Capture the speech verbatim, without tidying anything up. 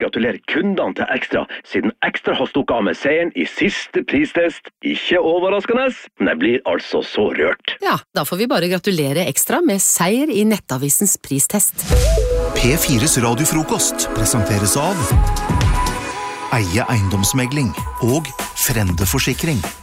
gratulere kundene til Ekstra, siden Ekstra har stukket av med seieren i siste pristest. Ikke overraskende, men jeg blir altså så rørt. Ja, da får vi bare gratulere Ekstra med seier i Nettavisens pristest. P fires radiofrokost presenteres av Eie eiendomsmegling og Frende Forsikring.